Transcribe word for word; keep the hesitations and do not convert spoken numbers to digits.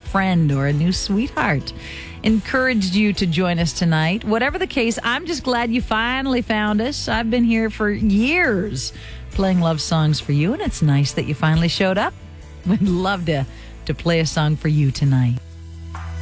friend or a new sweetheart encouraged you to join us tonight. Whatever the case, I'm just glad you finally found us. I've been here for years playing love songs for you, and it's nice that you finally showed up. We'd love to, to play a song for you tonight.